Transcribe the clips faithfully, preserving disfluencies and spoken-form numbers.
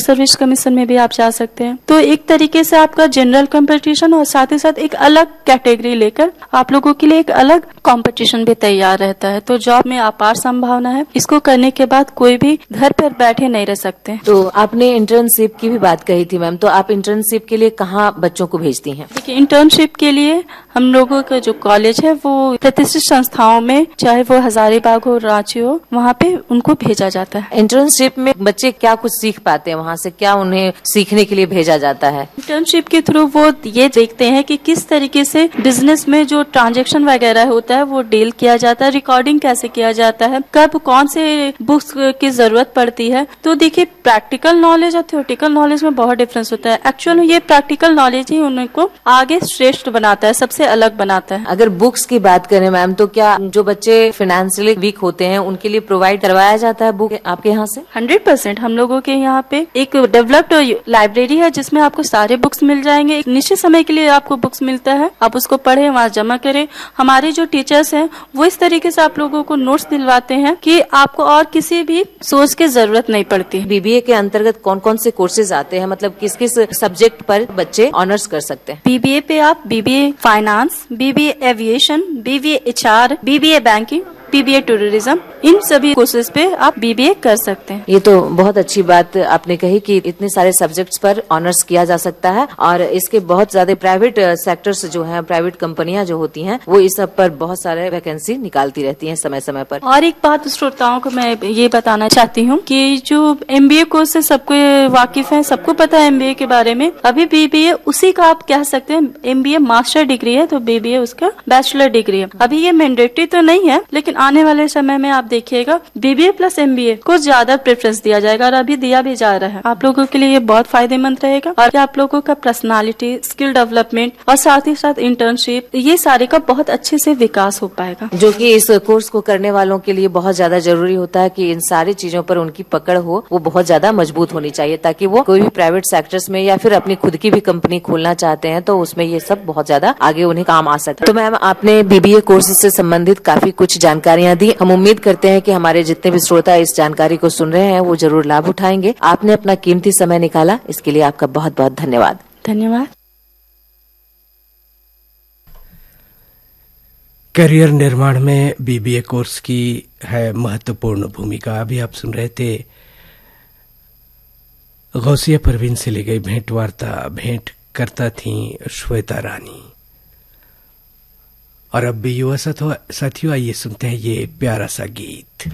Service commission में भी आप जा सकते हैं। तो एक तरीके से आपका जनरल कंपटीशन और साथ ही साथ एक अलग कैटेगरी लेकर आप लोगों के लिए एक अलग कंपटीशन भी तैयार रहता है। तो जॉब में अपार संभावना है, इसको करने के बाद कोई भी घर पर बैठे नहीं रह सकते। तो आपने इंटर्नशिप की भी बात कही थी मैम, तो आप इंटर्नशिप के लिए कहाँ बच्चों को भेजती हैं? देखिए, इंटर्नशिप के लिए हम लोगों का जो कॉलेज है वो प्रतिष्ठित संस्थाओं में, चाहे वो हजारीबाग हो, रांची हो, वहाँ पे उनको भेजा जाता है। इंटर्नशिप में बच्चे क्या कुछ सीख पाते हैं, वहाँ से क्या उन्हें सीखने के लिए भेजा जाता है? इंटर्नशिप के थ्रू वो ये देखते हैं कि किस तरीके से बिजनेस में जो ट्रांजैक्शन वगैरह होता है वो डील किया जाता है, रिकॉर्डिंग कैसे किया जाता है, कब कौन से बुक्स की जरूरत पड़ती है। तो देखिए, प्रैक्टिकल नॉलेज और थ्योरेटिकल नॉलेज में बहुत डिफरेंस होता है। एक्चुअल में ये प्रैक्टिकल नॉलेज ही उनको आगे श्रेष्ठ बनाता है, सबसे अलग बनाता है। अगर बुक्स की बात करें मैम, तो क्या जो बच्चे फाइनेंशियली वीक होते हैं उनके लिए प्रोवाइड करवाया जाता है बुक आपके यहाँ से? हंड्रेड परसेंट हम लोगों के यहाँ पे एक डेवलप्ड लाइब्रेरी है जिसमें आपको सारे बुक्स मिल जाएंगे। एक निश्चित समय के लिए आपको बुक्स मिलता है, आप उसको पढ़े, वहाँ जमा करें। हमारे जो टीचर्स हैं वो इस तरीके से आप लोगों को नोट्स दिलवाते हैं कि आपको और किसी भी सोर्स की जरूरत नहीं पड़ती। बीबीए के अंतर्गत कौन कौन से कोर्सेज आते हैं, मतलब किस किस सब्जेक्ट पर बच्चे ऑनर्स कर सकते हैं? बीबीए पे आप BBA finance, BBA aviation, BBA HR, BBA banking, BBA tourism, इन सभी कोर्सेज पे आप बीबीए कर सकते हैं। ये तो बहुत अच्छी बात आपने कही कि इतने सारे सब्जेक्ट्स पर ऑनर्स किया जा सकता है और इसके बहुत ज्यादा प्राइवेट सेक्टर्स जो हैं, प्राइवेट कंपनियां जो होती हैं, वो इस सब पर बहुत सारे वैकेंसी निकालती रहती हैं समय समय पर। और एक बात श्रोताओं को मैं ये बताना चाहती हूँ कि जो एमबीए कोर्स से सबको वाकिफ है, सबको पता है एमबीए के बारे में। अभी बीबीए उसी का आप कह सकते हैं, एमबीए मास्टर डिग्री है तो बीबीए उसका बैचलर डिग्री है। अभी ये मैंडेटरी तो नहीं है, लेकिन आने वाले समय में आप देखिएगा बीबीए प्लस एमबीए को ज्यादा प्रेफरेंस दिया जाएगा और अभी दिया भी जा रहा है। आप लोगों के लिए ये बहुत फायदेमंद रहेगा और आप लोगों का पर्सनालिटी, स्किल डेवलपमेंट और साथ ही साथ इंटर्नशिप, ये सारे का बहुत अच्छे से विकास हो पाएगा, जो कि इस कोर्स को करने वालों के लिए बहुत ज्यादा जरूरी होता है कि इन सारी चीजों पर उनकी पकड़ हो, वो बहुत ज्यादा मजबूत होनी चाहिए, ताकि वो कोई भी प्राइवेट सेक्टर्स में या फिर अपनी खुद की भी कंपनी खोलना चाहते हैं तो उसमें ये सब बहुत ज्यादा आगे उन्हें काम आ सकता है। तो मैम, आपने बीबीए कोर्स से संबंधित काफी कुछ जानकारियां दी। हम उम्मीद करते हैं कि हमारे जितने भी श्रोता इस जानकारी को सुन रहे हैं वो जरूर लाभ उठाएंगे। आपने अपना कीमती समय निकाला, इसके लिए आपका बहुत बहुत धन्यवाद। धन्यवाद। करियर निर्माण में बीबीए कोर्स की है महत्वपूर्ण भूमिका। अभी आप सुन रहे थे गौसिया परवीन से ली गई भेंट वार्ता। भेंट करता थी श्वेता रानी। और अब भी युवा साथियों, आइए सुनते हैं ये प्यारा सा गीत।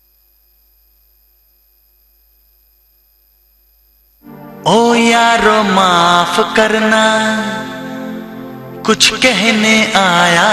ओ यारो माफ करना, कुछ कहने आया